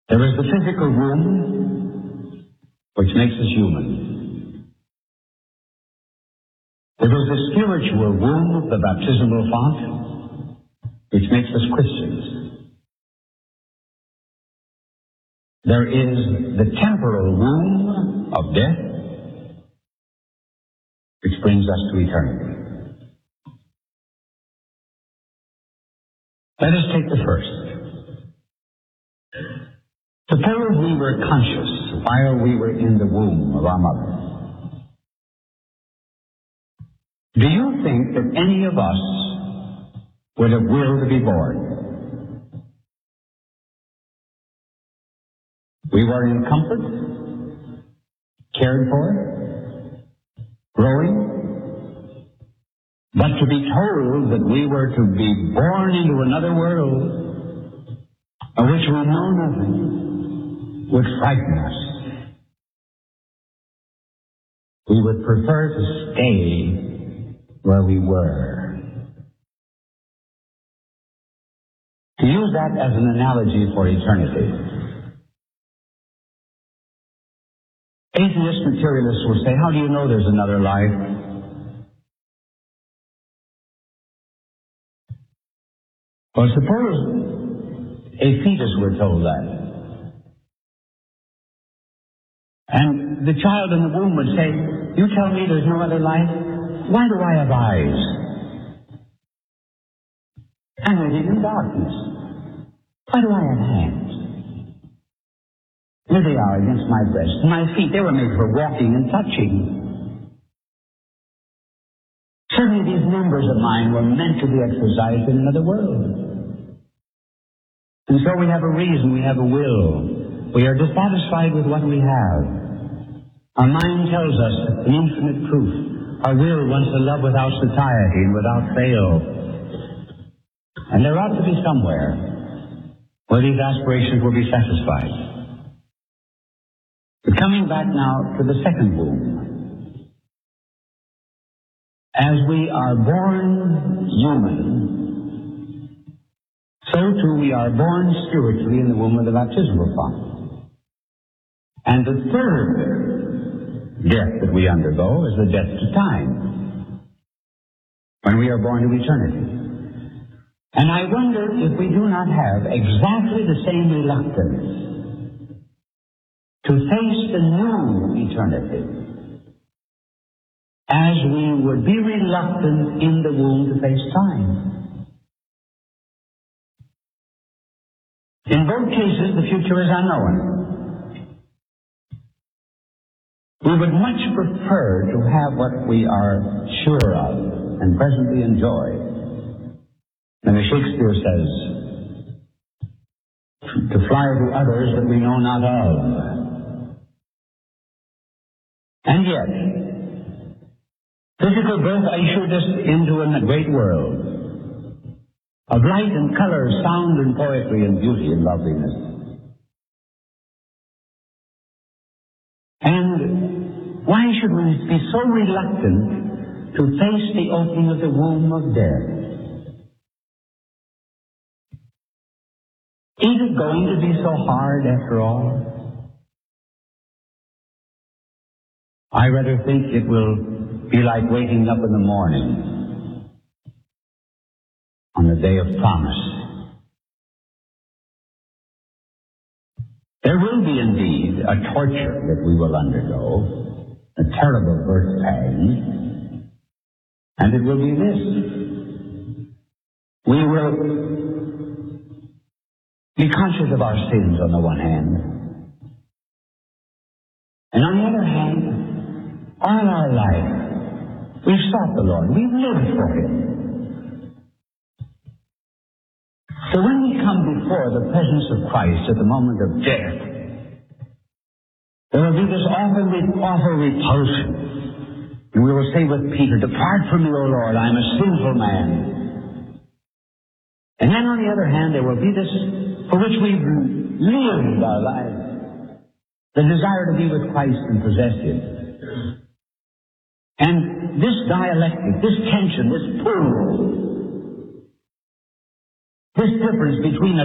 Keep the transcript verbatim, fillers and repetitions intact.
There is the physical womb, which makes us human. There is the spiritual womb of the baptismal font, which makes us Christians. There is the temporal womb of death, which brings us to eternity. Let us take the first. Suppose we were conscious while we were in the womb of our mother. Do you think that any of us would have willed to be born? We were in comfort, cared for, growing, but to be told that we were to be born into another world of which we know nothing would frighten us. We would prefer to stay where we were. To use that as an analogy for eternity, atheist materialists will say, how do you know there's another life? Well, suppose a fetus were told that. And the child in the womb would say, you tell me there's no other life? Why do I have eyes? I'm living in darkness. Why do I have hands? Here they are against my breast. My feet, they were made for walking and touching. Certainly these members of mine were meant to be exercised in another world. And so we have a reason, we have a will. We are dissatisfied with what we have. Our mind tells us an infinite truth. Our will wants to love without satiety and without fail. And there ought to be somewhere where these aspirations will be satisfied. But coming back now to the second womb. As we are born human, so too we are born spiritually in the womb of the baptismal font. And the third death that we undergo is the death to time, when we are born to eternity. And I wonder if we do not have exactly the same reluctance to face the new eternity as we would be reluctant in the womb to face time. In both cases, the future is unknown. We would much prefer to have what we are sure of and presently enjoy. And as Shakespeare says, to fly to others that we know not of. And yet, physical birth ushered us into a great world of light and color, sound and poetry and beauty and loveliness. And why should we be so reluctant to face the opening of the womb of death? Is it going to be so hard after all? I rather think it will be like waking up in the morning on the day of promise. There will be indeed a torture that we will undergo, a terrible birth pang, and it will be this. We will be conscious of our sins on the one hand, and on the other hand, all our life, we've sought the Lord, we've lived for Him. So when we come before the presence of Christ at the moment of death, there will be this awful, awful repulsion. And we will say with Peter, "Depart from me, O Lord, I am a sinful man." And then on the other hand, there will be this for which we've lived our lives, the desire to be with Christ and possess Him. And this dialectic, this tension, this pull, this difference between